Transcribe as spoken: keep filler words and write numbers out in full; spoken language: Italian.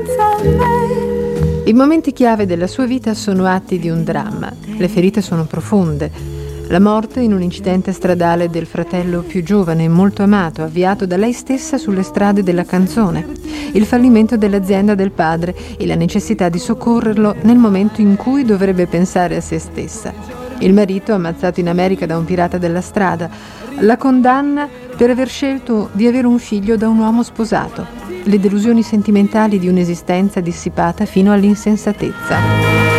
I momenti chiave della sua vita sono atti di un dramma. Le ferite sono profonde. La morte in un incidente stradale del fratello più giovane e molto amato, avviato da lei stessa sulle strade della canzone. Il fallimento dell'azienda del padre e la necessità di soccorrerlo nel momento in cui dovrebbe pensare a se stessa. Il marito ammazzato in America da un pirata della strada. La condanna per aver scelto di avere un figlio da un uomo sposato. Le delusioni sentimentali di un'esistenza dissipata fino all'insensatezza.